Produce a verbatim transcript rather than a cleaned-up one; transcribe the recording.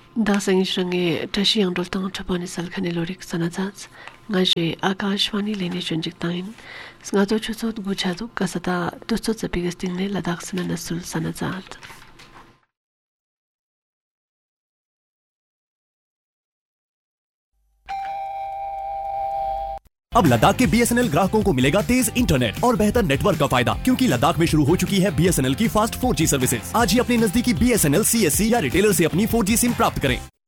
दासंगी श्रंगे टशी अंगडोल तंग ठपनी सलखने Lorik सनाजाज ngaje akashwani leni chunjiktain ngato chusot guchadu kasata tusot zapigasting ne ladakh sana nasul sanazat अब लद्दाख के BSNL ग्राहकों को मिलेगा तेज इंटरनेट और बेहतर नेटवर्क का फायदा, क्योंकि लद्दाख में शुरू हो चुकी है बीएसएनएल की फास्ट फोर जी सर्विसेज। आज ही अपने नजदीकी बीएसएनएल सीएससी या रिटेलर से अपनी फोर जी सिम प्राप्त करें।